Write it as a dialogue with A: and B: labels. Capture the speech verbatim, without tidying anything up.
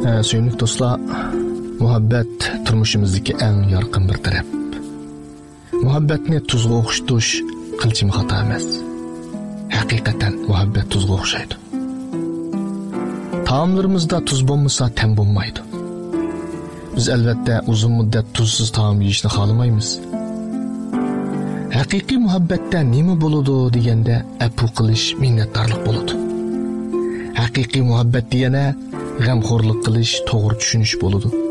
A: Suyumli do'stlar, muhabbat turmushimizdagi eng yorqin bir taraf. Muhabbatni tuzga o'xshatish qilchimi xato emas. Haqiqatan muhabbat tuzga o'xshaydi. Taomlarimizda tuz bo'lmasa tam bo'lmaydi. Biz albatta uzun muddat tuzsiz taom yeyishni xohlamaymiz. Haqiqiy muhabbatda nima bo'ladi deganda afu qilish, minnatdorlik bo'ladi. Haqiqiy muhabbat degani g'amxo'rlik qilish, to'g'ri tushunish bo'ladi.